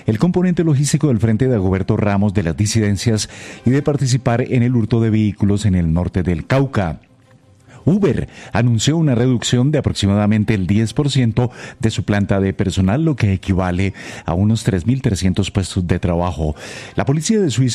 el componente logístico del Frente Dagoberto Ramos de las disidencias y de participar en el hurto de vehículos en el norte del Cauca. Uber anunció una reducción de aproximadamente el 10% de su planta de personal, lo que equivale a unos 3.300 puestos de trabajo. La policía de Suiza